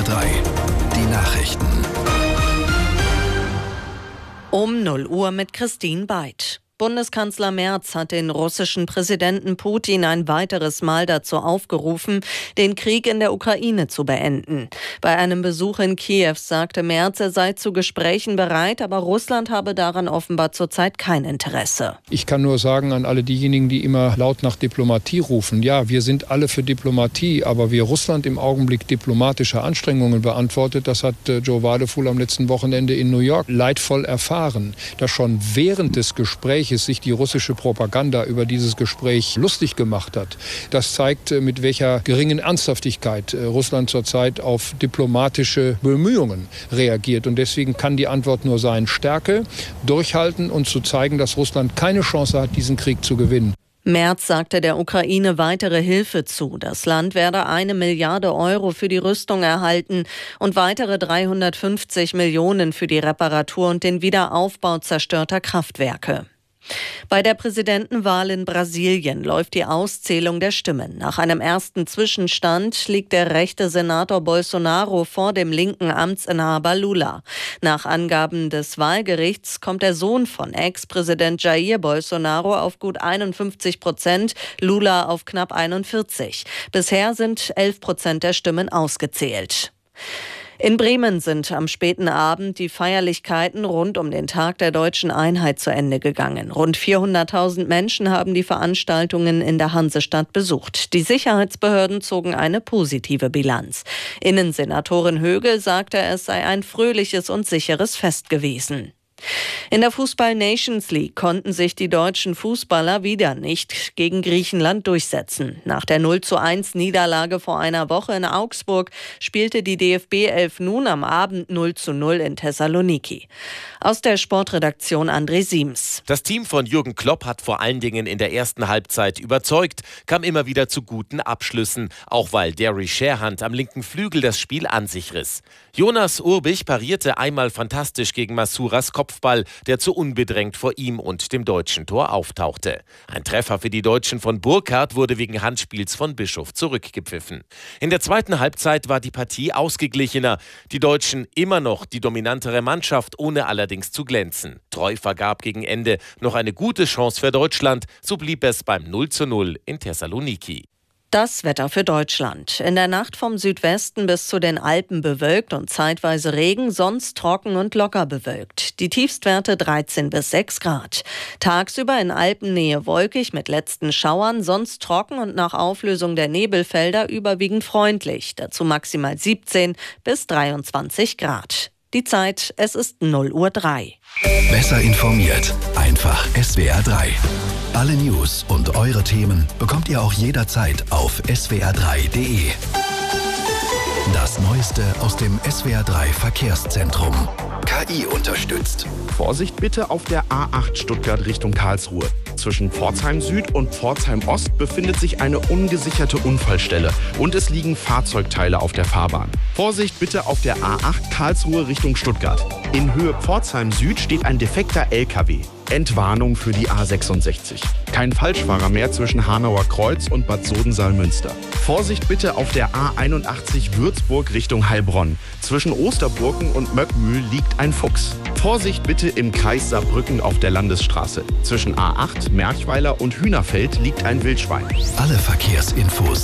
3, die Nachrichten. Um 0 Uhr mit Christine Beid. Bundeskanzler Merz hat den russischen Präsidenten Putin ein weiteres Mal dazu aufgerufen, den Krieg in der Ukraine zu beenden. Bei einem Besuch in Kiew sagte Merz, er sei zu Gesprächen bereit, aber Russland habe daran offenbar zurzeit kein Interesse. Ich kann nur sagen an alle diejenigen, die immer laut nach Diplomatie rufen, ja, wir sind alle für Diplomatie, aber wie Russland im Augenblick diplomatische Anstrengungen beantwortet, das hat Joe Wadefuhl am letzten Wochenende in New York leidvoll erfahren, dass schon während des Gesprächs sich die russische Propaganda über dieses Gespräch lustig gemacht hat. Das zeigt, mit welcher geringen Ernsthaftigkeit Russland zurzeit auf diplomatische Bemühungen reagiert. Und deswegen kann die Antwort nur sein, Stärke, durchhalten und zu zeigen, dass Russland keine Chance hat, diesen Krieg zu gewinnen. Merz sagte der Ukraine weitere Hilfe zu. Das Land werde 1 Milliarde Euro für die Rüstung erhalten und weitere 350 Millionen für die Reparatur und den Wiederaufbau zerstörter Kraftwerke. Bei der Präsidentenwahl in Brasilien läuft die Auszählung der Stimmen. Nach einem ersten Zwischenstand liegt der rechte Senator Bolsonaro vor dem linken Amtsinhaber Lula. Nach Angaben des Wahlgerichts kommt der Sohn von Ex-Präsident Jair Bolsonaro auf gut 51%, Lula auf knapp 41%. Bisher sind 11% der Stimmen ausgezählt. In Bremen sind am späten Abend die Feierlichkeiten rund um den Tag der Deutschen Einheit zu Ende gegangen. Rund 400.000 Menschen haben die Veranstaltungen in der Hansestadt besucht. Die Sicherheitsbehörden zogen eine positive Bilanz. Innensenatorin Högel sagte, es sei ein fröhliches und sicheres Fest gewesen. In der Fußball-Nations League konnten sich die deutschen Fußballer wieder nicht gegen Griechenland durchsetzen. Nach der 0:1 vor einer Woche in Augsburg spielte die DFB 11 nun am Abend 0:0 in Thessaloniki. Aus der Sportredaktion André Siems. Das Team von Jürgen Klopp hat vor allen Dingen in der ersten Halbzeit überzeugt, kam immer wieder zu guten Abschlüssen, auch weil Derry Sherhand am linken Flügel das Spiel an sich riss. Jonas Urbich parierte einmal fantastisch gegen Masuras Kopfball, der zu unbedrängt vor ihm und dem deutschen Tor auftauchte. Ein Treffer für die Deutschen von Burkhardt wurde wegen Handspiels von Bischof zurückgepfiffen. In der zweiten Halbzeit war die Partie ausgeglichener. Die Deutschen immer noch die dominantere Mannschaft, ohne allerdings zu glänzen. Treu vergab gegen Ende noch eine gute Chance für Deutschland, so blieb es beim 0:0 in Thessaloniki. Das Wetter für Deutschland. In der Nacht vom Südwesten bis zu den Alpen bewölkt und zeitweise Regen, sonst trocken und locker bewölkt. Die Tiefstwerte 13 bis 6 Grad. Tagsüber in Alpennähe wolkig mit letzten Schauern, sonst trocken und nach Auflösung der Nebelfelder überwiegend freundlich. Dazu maximal 17 bis 23 Grad. Die Zeit, es ist 0:03 Uhr. Besser informiert, einfach SWR 3. Alle News und eure Themen bekommt ihr auch jederzeit auf swr3.de. Das Neueste aus dem SWR 3 Verkehrszentrum. KI unterstützt. Vorsicht bitte auf der A8 Stuttgart Richtung Karlsruhe. Zwischen Pforzheim Süd und Pforzheim Ost befindet sich eine ungesicherte Unfallstelle und es liegen Fahrzeugteile auf der Fahrbahn. Vorsicht bitte auf der A8 Karlsruhe Richtung Stuttgart. In Höhe Pforzheim Süd steht ein defekter LKW. Entwarnung für die A66. Kein Falschfahrer mehr zwischen Hanauer Kreuz und Bad Soden-Salmünster. Vorsicht bitte auf der A81 Würzburg Richtung Heilbronn. Zwischen Osterburken und Möckmühl liegt ein Fuchs. Vorsicht bitte im Kreis Saarbrücken auf der Landesstraße. Zwischen A8, Merchweiler und Hühnerfeld liegt ein Wildschwein. Alle Verkehrsinfos